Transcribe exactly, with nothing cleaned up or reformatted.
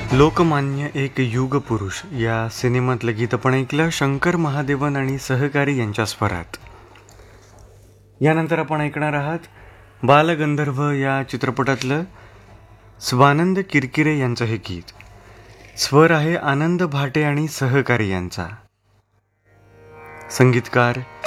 लोकमान्य एक युग पुरुष या सिनेमातलं गीत आपण ऐकलं शंकर महादेवन आणि सहकारी यांच्या स्वरात. यानंतर आपण ऐकणार आहात बालगंधर्व या चित्रपटातलं स्वानंद किरकिरे यांचं हे गीत. स्वर आहे आनंद भाटे आणि सहकारी यांचा. संगीतकार